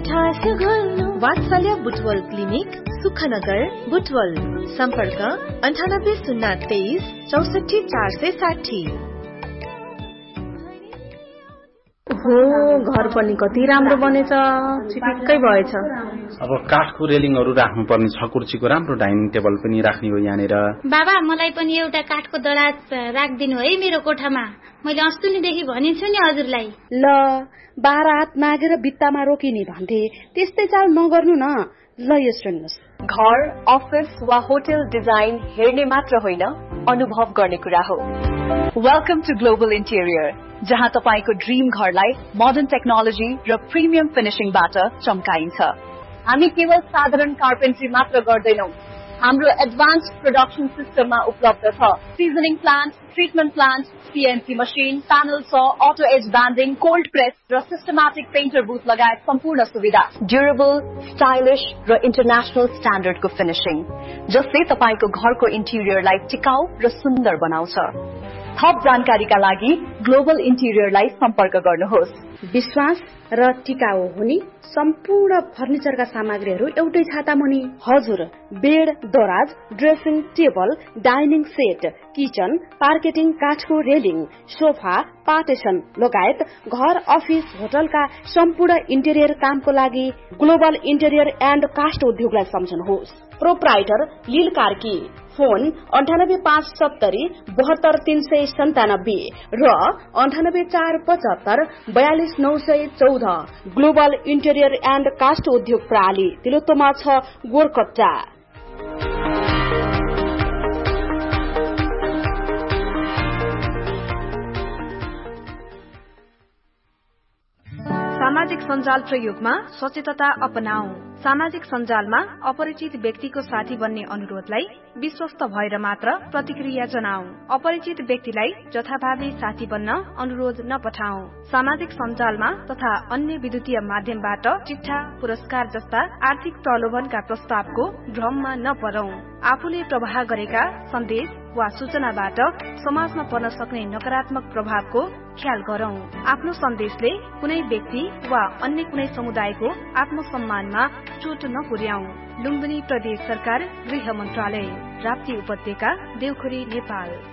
मिठास घोल्नु वात्सल्य बुटवल क्लिनिक सुखनगर बुटवल सम्पर्क 9803 64 460। हो घर पनि कति राम्रो बनेछ, चिटिक्कै भएछ। अब काठको रेलिङहरू राख्नुपर्ने छ, कुर्सीको राम्रो डाइनिङ टेबल पनि राख्ने हो यहाँनिर। बाबा मलाई पनि एउटा काठको दराज राखिदिनु है मेरो कोठामा, मैले अस्तिदेखि भनिन्छु नि हजुरलाई। ल 12 हात मागेर भित्तामा रोकिने भन्थे, त्यस्तै चाल नगर्नु न। ल यो सुन्नुस्, घर अफिस वा होटल डिजाइन हेर्ने मात्र होइन, अनुभव गर्ने कुरा हो। वेलकम टु ग्लोबल इन्टेरियर, जहाँ तपाईको ड्रीम घरलाई मोडर्न टेक्नोलोजी र प्रिमियम फिनिशिङबाट चम्काइन्छ। हामी केवल साधारण कार्पेन्ट्री मात्र गर्दैनौं, हाम्रो एडभान्स प्रोडक्सन सिस्टममा उपलब्ध छ seasoning plant, treatment plant, CNC machine, panel saw, auto as banding, cold press र सिस्टमेटिक पेन्टर बुथ लगायत सम्पूर्ण सुविधा। ड्युरेबल, स्टाइलिश र इन्टरनेशनल स्ट्यान्डर्डको फिनिशिङ, जसले तपाईको घरको इन्टिरियरलाई टिकाउ र सुन्दर बनाउँछ। थप जानकारीका लागि ग्लोबल इन्टिरियरलाई सम्पर्क गर्नुहोस्। विश्वास र टिकाउ हुने सम्पूर्ण फर्निचरका सामग्रीहरू एउटै छाता मुनि। हजुर, बेड, दराज, dressing table, dining set, kitchen, पार्केटिङ, काठको रेलिङ, सोफा, पार्टिसन लगायत घर, अफिस, होटलका सम्पूर्ण इन्टेरियर कामको लागि ग्लोबल इन्टेरियर एन्ड कास्ट उद्योगलाई सम्झनुहोस्। प्रोप्राइटर लील कार्की, फोन 98570 72397 र 98475 42914। ग्लोबल इन्टेरियर एन्ड कास्ट उद्योग प्रणाली तिलोत्तमा छ गोरकट्टा। सामाजिक सञ्जाल प्रयोगमा सचेतता अपनाऊ। सामाजिक सञ्जालमा अपरिचित व्यक्तिको साथी बन्ने अनुरोधलाई विश्वस्त भएर मात्र प्रतिक्रिया जनाऊ। अपरिचित व्यक्तिलाई जथाभावी साथी बन्न अनुरोध नपठाऊ। सामाजिक सञ्जालमा तथा अन्य विद्युतीय माध्यमबाट चिट्ठा, पुरस्कार जस्ता आर्थिक प्रलोभनका प्रस्तावको भ्रममा नपरौं। आफूले प्रवाह गरेका सन्देश वा सूचनाबाट समाजमा पर्न सक्ने नकारात्मक प्रभावको ख्याल गरौं। आफ्नो सन्देशले कुनै व्यक्ति वा अन्य कुनै समुदायको आत्मसम्मानमा चोट नपुर्याऊ। लुम्बिनी प्रदेश सरकार, गृह मन्त्रालय, राप्ती उपत्यका, देवखुरी, नेपाल।